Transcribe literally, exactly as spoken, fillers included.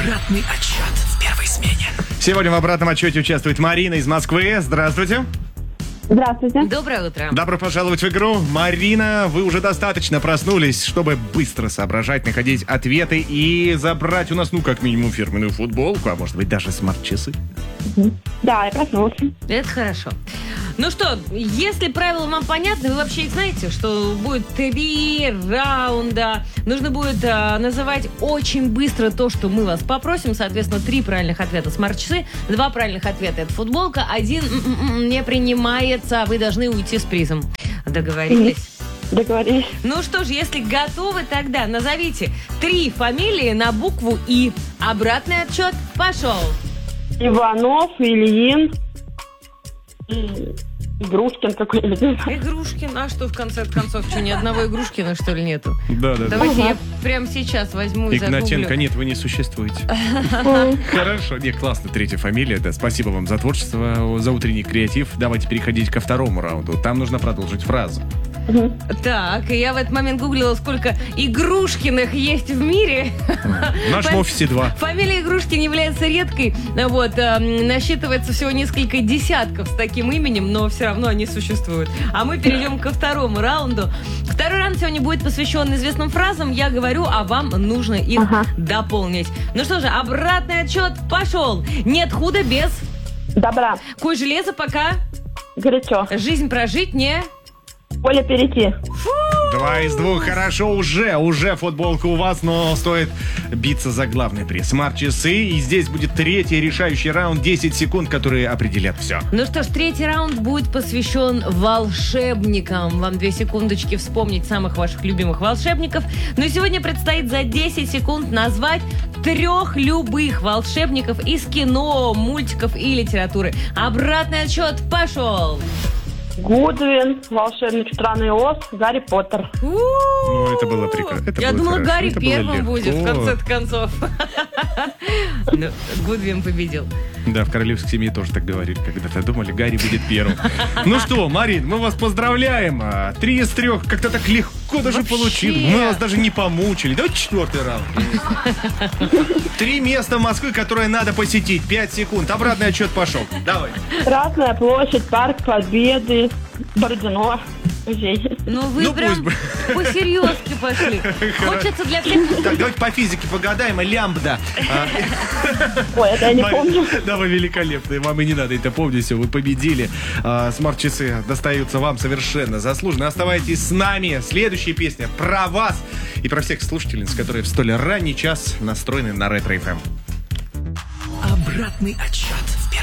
Обратный отсчет в первой смене. Сегодня в обратном отчете участвует Марина из Москвы. Здравствуйте. Здравствуйте. Доброе утро. Добро пожаловать в игру. Марина, вы уже достаточно проснулись, чтобы быстро соображать, находить ответы и забрать у нас, ну, как минимум, фирменную футболку, а может быть, даже смарт-часы. Да, я проснулась. Это хорошо. Ну что, если правила вам понятны, вы вообще их знаете, что будет три раунда. Нужно будет а, называть очень быстро то, что мы вас попросим. Соответственно, три правильных ответа смарт-часы, два правильных ответа это футболка, один м-м-м, не принимается. Вы должны уйти с призом. Договорились? Договорились. Ну что ж, если готовы, тогда назовите три фамилии на букву И. Обратный отчет пошел. Иванов, Ильин, Игрушкин какой-нибудь. Игрушкин? А что в конце концов? Что, ни одного Игрушкина, что ли, нету? Да, да, Давайте Ага. я прямо сейчас возьму и Игнатенко, загуглю. нет, вы не существуете. Хорошо, не, классно, третья фамилия, да, спасибо вам за творчество, за утренний креатив. Давайте переходить ко второму раунду, там нужно продолжить фразу. Так, я в этот момент гуглила, сколько Игрушкиных есть в мире. В нашем Фа- офисе два. Фамилия Игрушкин является редкой. Вот, э, насчитывается всего несколько десятков с таким именем, но все равно они существуют. А мы перейдем ко второму раунду. Второй раунд сегодня будет посвящен известным фразам. Я говорю, а вам нужно их Ага. дополнить. Ну что же, обратный отчет пошел. Нет худа без Добра. куй железо, пока Горячо. жизнь прожить не... Поле перейти. Два из двух, хорошо, уже, уже футболка у вас, но стоит биться за главный приз. Смарт-часы, и здесь будет третий решающий раунд, десять секунд, которые определят все. Ну что ж, третий раунд будет посвящен волшебникам. Вам две секундочки вспомнить самых ваших любимых волшебников. Но сегодня предстоит за десять секунд назвать трех любых волшебников из кино, мультиков и литературы. Обратный отсчет пошел. Гудвин, волшебник страны Оз, Гарри Поттер. Ну, это было прекрасно. Это Я было думала, хорошо. Гарри Это было первым легко. будет, в конце концов. Ну, Гудвин победил. Да, в королевской семье тоже так говорили когда-то. Думали, Гарри будет первым. Ну что, Марин, мы вас поздравляем. А, Три из трех как-то так легко даже Вообще. получили. Мы вас даже не помучили. Давайте четвертый раунд. Три места Москвы, которые надо посетить. Пять секунд. Обратный отчет пошел. Давай. Красная площадь, парк Победы, Бородино, музей. Ну вы Ну, прям пусть бы. по-серьезки пошли. Хочется для всех... Так, давайте по физике погадаем. Лямбда. А, Ой, это я не Марин, помню. Да, вы великолепны. Вам и не надо это помнить. Все, вы победили. А, Смарт-часы достаются вам совершенно заслуженно. Оставайтесь с нами. Следующая песня про вас и про всех слушательниц, которые в столь ранний час настроены на Ретро эф эм. Обратный отсчет.